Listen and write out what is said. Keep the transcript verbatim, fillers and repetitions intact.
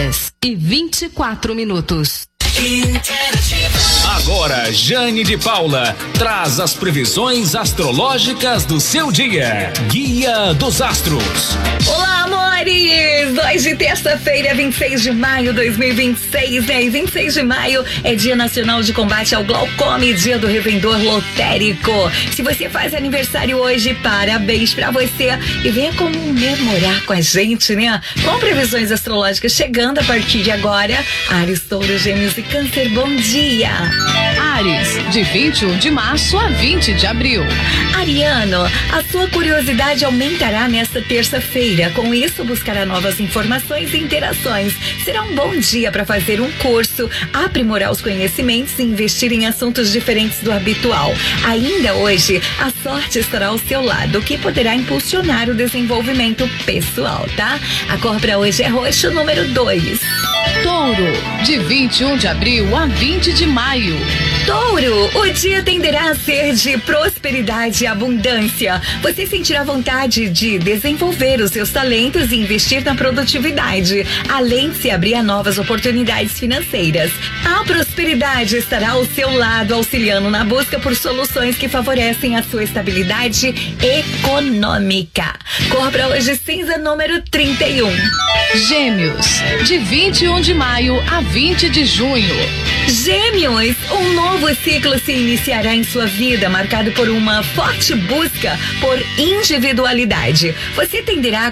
horas e vinte e quatro minutos. Agora, Jane de Paula traz as previsões astrológicas do seu dia. Guia dos Astros. Olá, amores! Hoje de terça-feira, vinte e seis de maio de dois mil e vinte e seis, né? E vinte e seis de maio é Dia Nacional de Combate ao Glaucoma e Dia do Revendedor Lotérico. Se você faz aniversário hoje, parabéns pra você e venha comemorar com a gente, né? Com previsões astrológicas chegando a partir de agora. Áries, Touro, Gêmeos e Câncer, bom dia! Áries, de vinte e um de março a vinte de abril. Ariano, a sua curiosidade aumentará nesta terça-feira. Com isso, buscará novas informações e interações. Será um bom dia para fazer um curso, aprimorar os conhecimentos e investir em assuntos diferentes do habitual. Ainda hoje, a sorte estará ao seu lado, o que poderá impulsionar o desenvolvimento pessoal, tá? A cor para hoje é roxo, número dois. Touro, de vinte e um de abril a vinte de maio. Touro, o dia tenderá a ser de prosperidade e abundância. Você sentirá vontade de desenvolver os seus talentos e investir na produtividade, além de se abrir a novas oportunidades financeiras. A prosperidade estará ao seu lado, auxiliando na busca por soluções que favorecem a sua estabilidade econômica. Cor para hoje cinza, número trinta e um. Gêmeos, de vinte e um de maio a vinte de junho. Gêmeos, um novo ciclo se iniciará em sua vida, marcado por uma forte busca por individualidade. Você tenderá a